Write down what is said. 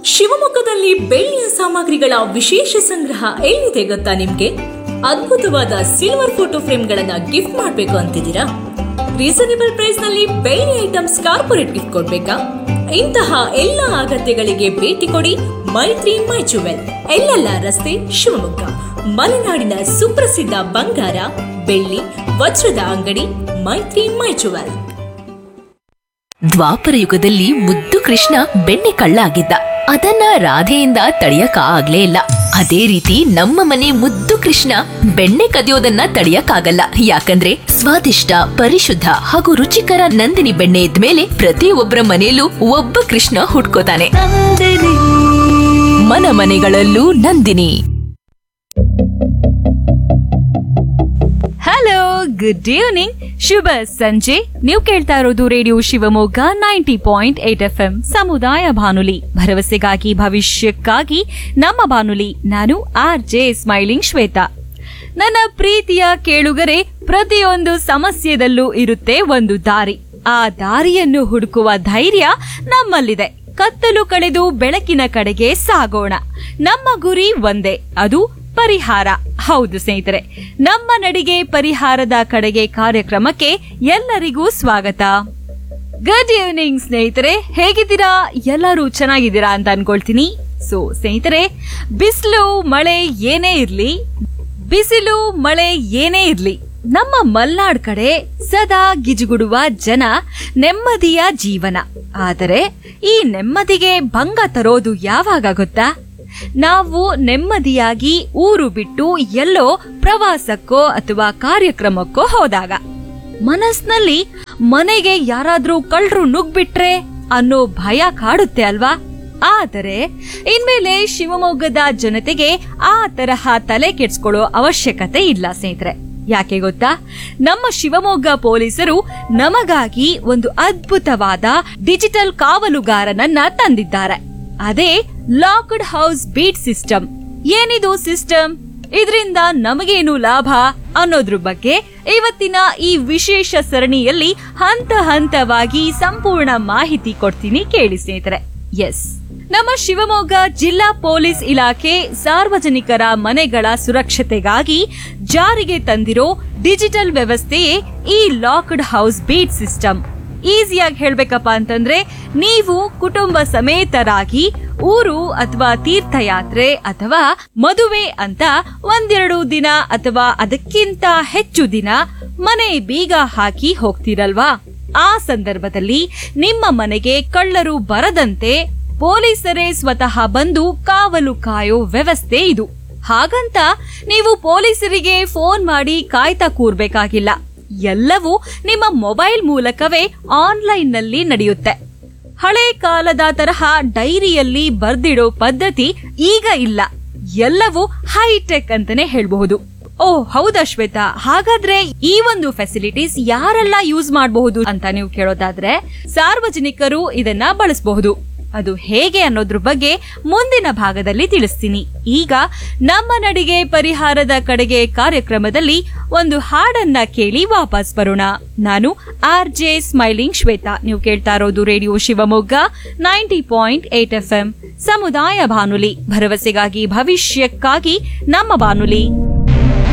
ಶಿವಮೊಗ್ಗದಲ್ಲಿ ಬೆಳ್ಳಿಯ ಸಾಮಗ್ರಿಗಳ ವಿಶೇಷ ಸಂಗ್ರಹ ಎಲ್ಲಿದೆ ಗೊತ್ತಾ ನಿಮ್ಗೆ? ಅದ್ಭುತವಾದ ಸಿಲ್ವರ್ ಫೋಟೋ ಫ್ರೇಮ್ಗಳನ್ನ ಗಿಫ್ಟ್ ಮಾಡಬೇಕು ಅಂತಿದ್ದೀರಾ? ರೀಸನೇಬಲ್ ಪ್ರೈಸ್ ನಲ್ಲಿ ಬೆಳ್ಳಿ ಐಟಮ್ಸ್ ಕಾರ್ಪೊರೇಟ್ ಗಿಫ್ಟ್ ಕೊಡ್ಬೇಕಾ? ಇಂತಹ ಎಲ್ಲ ಅಗತ್ಯಗಳಿಗೆ ಭೇಟಿ ಕೊಡಿ ಮೈತ್ರಿ ಮೈ ಜುವೆಲ್, ಎಲ್ಲೆಲ್ಲ ರಸ್ತೆ, ಶಿವಮೊಗ್ಗ. ಮಲೆನಾಡಿನ ಸುಪ್ರಸಿದ್ಧ ಬಂಗಾರ, ಬೆಳ್ಳಿ, ವಜ್ರದ ಅಂಗಡಿ ಮೈತ್ರಿ ಮೈ ಜುವೆಲ್. ದ್ವಾಪರ ಯುಗದಲ್ಲಿ ಮುದ್ದು ಕೃಷ್ಣ ಬೆಣ್ಣೆ ಕಳ್ಳ ಆಗಿದ್ದ. ಅದನ್ನ ರಾಧೆಯಿಂದ ತಡೆಯಕ ಆಗ್ಲೇ ಇಲ್ಲ. ಅದೇ ರೀತಿ ನಮ್ಮ ಮನೆ ಮುದ್ದು ಕೃಷ್ಣ ಬೆಣ್ಣೆ ಕದಿಯೋದನ್ನ ತಡೆಯಕ್ಕಾಗಲ್ಲ. ಯಾಕಂದ್ರೆ ಸ್ವಾದಿಷ್ಟ, ಪರಿಶುದ್ಧ ಹಾಗೂ ರುಚಿಕರ ನಂದಿನಿ ಬೆಣ್ಣೆ ಇದ್ಮೇಲೆ ಪ್ರತಿಯೊಬ್ಬರ ಮನೆಯಲ್ಲೂ ಒಬ್ಬ ಕೃಷ್ಣ ಹುಟ್ಕೋತಾನೆ. ಮನ ಮನೆಗಳಲ್ಲೂ ನಂದಿನಿ. ಹಲೋ, ಗುಡ್ ಈವ್ನಿಂಗ್, ಶುಭ ಸಂಜೆ. ನೀವು ಕೇಳ್ತಾ ಇರೋದು ರೇಡಿಯೋ ಶಿವಮೊಗ್ಗ 90.8 FM ಸಮುದಾಯ ಬಾನುಲಿ, ಭರವಸೆಗಾಗಿ ಭವಿಷ್ಯಕ್ಕಾಗಿ ನಮ್ಮ ಬಾನುಲಿ. ನಾನು RJ ಸ್ಮೈಲಿಂಗ್ ಶ್ವೇತಾ. ನನ್ನ ಪ್ರೀತಿಯ ಕೇಳುಗರೆ, ಪ್ರತಿಯೊಂದು ಸಮಸ್ಯೆದಲ್ಲೂ ಇರುತ್ತೆ ಒಂದು ದಾರಿ. ಆ ದಾರಿಯನ್ನು ಹುಡುಕುವ ಧೈರ್ಯ ನಮ್ಮಲ್ಲಿದೆ. ಕತ್ತಲು ಕಳೆದು ಬೆಳಕಿನ ಕಡೆಗೆ ಸಾಗೋಣ. ನಮ್ಮ ಗುರಿ ಒಂದೇ, ಅದು ಪರಿಹಾರ. ಹೌದು ಸ್ನೇಹಿತರೆ, ನಮ್ಮ ನಡಿಗೆ ಪರಿಹಾರದ ಕಡೆಗೆ ಕಾರ್ಯಕ್ರಮಕ್ಕೆ ಎಲ್ಲರಿಗೂ ಸ್ವಾಗತ. ಗುಡ್ ಈವ್ನಿಂಗ್ ಸ್ನೇಹಿತರೆ, ಹೇಗಿದ್ದೀರಾ? ಎಲ್ಲರೂ ಚೆನ್ನಾಗಿದ್ದೀರಾ ಅಂತ ಅನ್ಕೊಳ್ತೀನಿ. ಸ್ನೇಹಿತರೆ, ಬಿಸಿಲು ಮಳೆ ಏನೇ ಇರ್ಲಿ, ನಮ್ಮ ಮಲ್ನಾಡ್ ಕಡೆ ಸದಾ ಗಿಜುಗುಡುವ ಜನ, ನೆಮ್ಮದಿಯ ಜೀವನ. ಆದರೆ ಈ ನೆಮ್ಮದಿಗೆ ಭಂಗ ತರೋದು ಯಾವಾಗ ಗೊತ್ತಾ? ನಾವು ನೆಮ್ಮದಿಯಾಗಿ ಊರು ಬಿಟ್ಟು ಎಲ್ಲೋ ಪ್ರವಾಸಕ್ಕೋ ಅಥವಾ ಕಾರ್ಯಕ್ರಮಕ್ಕೋ ಹೋದಾಗ. ಮನಸ್ಸಿನಲ್ಲಿ ಮನೆಗೆ ಯಾರಾದ್ರೂ ಕಳ್ಳರು ನುಗ್ಬಿಟ್ರೆ ಅನ್ನೋ ಭಯ ಕಾಡುತ್ತೆ ಅಲ್ವಾ? ಆದರೆ ಇನ್ಮೇಲೆ ಶಿವಮೊಗ್ಗದ ಜನತೆಗೆ ಆ ತರಹ ತಲೆ ಕೆಡ್ಸ್ಕೊಳ್ಳೋ ಅವಶ್ಯಕತೆ ಇಲ್ಲ ಸ್ನೇಹಿತರೆ. ಯಾಕೆ ಗೊತ್ತಾ? ನಮ್ಮ ಶಿವಮೊಗ್ಗ ಪೊಲೀಸರು ನಮಗಾಗಿ ಒಂದು ಅದ್ಭುತವಾದ ಡಿಜಿಟಲ್ ಕಾವಲುಗಾರನನ್ನ ತಂದಿದ್ದಾರೆ. ಅದೇ ಲಾಕ್ಡ್ ಹೌಸ್ ಬೀಟ್ ಸಿಸ್ಟಮ್. ಏನಿದು ಸಿಸ್ಟಮ್? ಇದರಿಂದ ನಮಗೇನು ಲಾಭ ಅನ್ನೋದ್ರ ಬಗ್ಗೆ ಇವತ್ತಿನ ಈ ವಿಶೇಷ ಸರಣಿಯಲ್ಲಿ ಹಂತ ಹಂತವಾಗಿ ಸಂಪೂರ್ಣ ಮಾಹಿತಿ ಕೊಡ್ತೀನಿ, ಕೇಳಿ ಸ್ನೇಹಿತರೆ. ನಮ್ಮ ಶಿವಮೊಗ್ಗ ಜಿಲ್ಲಾ ಪೊಲೀಸ್ ಇಲಾಖೆ ಸಾರ್ವಜನಿಕರ ಮನೆಗಳ ಸುರಕ್ಷತೆಗಾಗಿ ಜಾರಿಗೆ ತಂದಿರೋ ಡಿಜಿಟಲ್ ವ್ಯವಸ್ಥೆಯೇ ಈ ಲಾಕ್ಡ್ ಹೌಸ್ ಬೀಟ್ ಸಿಸ್ಟಮ್. ಈಸಿಯಾಗಿ ಹೇಳ್ಬೇಕಪ್ಪ ಅಂತಂದ್ರೆ, ನೀವು ಕುಟುಂಬ ಸಮೇತರಾಗಿ ಊರು ಅಥವಾ ತೀರ್ಥಯಾತ್ರೆ ಅಥವಾ ಮದುವೆ ಅಂತ 1-2 ದಿನ ಅಥವಾ ಅದಕ್ಕಿಂತ ಹೆಚ್ಚು ದಿನ ಮನೆ ಬೀಗ ಹಾಕಿ ಹೋಗ್ತಿರಲ್ವಾ? ಆ ಸಂದರ್ಭದಲ್ಲಿ ನಿಮ್ಮ ಮನೆಗೆ ಕಳ್ಳರು ಬರದಂತೆ ಪೊಲೀಸರೇ ಸ್ವತಃ ಬಂದು ಕಾವಲು ಕಾಯೋ ವ್ಯವಸ್ಥೆ ಇದು. ಹಾಗಂತ ನೀವು ಪೊಲೀಸರಿಗೆ ಫೋನ್ ಮಾಡಿ ಕಾಯ್ತಾ ಕೂರ್ಬೇಕಾಗಿಲ್ಲ. ಎಲ್ಲವೂ ನಿಮ್ಮ ಮೊಬೈಲ್ ಮೂಲಕವೇ ಆನ್ಲೈನ್ ನಲ್ಲಿ ನಡೆಯುತ್ತೆ. ಹಳೆ ಕಾಲದ ತರಹ ಡೈರಿಯಲ್ಲಿ ಬರ್ದಿಡೋ ಪದ್ಧತಿ ಈಗ ಇಲ್ಲ. ಎಲ್ಲವೂ ಹೈಟೆಕ್ ಅಂತಾನೆ ಹೇಳ್ಬಹುದು. ಹೌದಾ ಶ್ವೇತಾ? ಹಾಗಾದ್ರೆ ಈ ಒಂದು ಫೆಸಿಲಿಟೀಸ್ ಯಾರೆಲ್ಲ ಯೂಸ್ ಮಾಡಬಹುದು ಅಂತ ನೀವು ಕೇಳೋದಾದ್ರೆ, ಸಾರ್ವಜನಿಕರು ಇದನ್ನ ಬಳಸಬಹುದು. ಅದು ಹೇಗೆ ಅನ್ನೋದ್ರ ಬಗ್ಗೆ ಮುಂದಿನ ಭಾಗದಲ್ಲಿ ತಿಳಿಸ್ತೀನಿ. ಈಗ ನಮ್ಮ ನಡಿಗೆ ಪರಿಹಾರದ ಕಡೆಗೆ ಕಾರ್ಯಕ್ರಮದಲ್ಲಿ ಒಂದು ಹಾಡನ್ನ ಕೇಳಿ ವಾಪಸ್ ಬರೋಣ. ನಾನು RJ ಸ್ಮೈಲಿಂಗ್ ಶ್ವೇತಾ. ನೀವು ಕೇಳ್ತಾ ಇರೋದು ರೇಡಿಯೋ ಶಿವಮೊಗ್ಗ 90.8 FM ಸಮುದಾಯ ಬಾನುಲಿ, ಭರವಸೆಗಾಗಿ ಭವಿಷ್ಯಕ್ಕಾಗಿ ನಮ್ಮ ಬಾನುಲಿ.